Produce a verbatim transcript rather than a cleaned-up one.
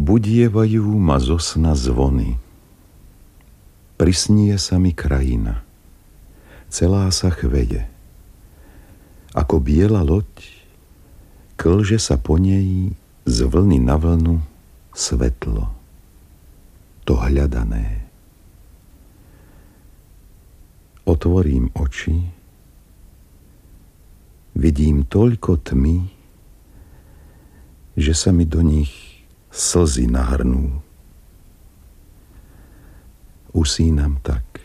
Budievajú ma zo sna zvony. Prisnie sa mi krajina. Celá sa chveje. Ako biela loď, klže sa po nej z vlny na vlnu svetlo. To hľadané. Otvorím oči, vidím toľko tmy, že sa mi do nich slzy nahrnú. Usínam tak,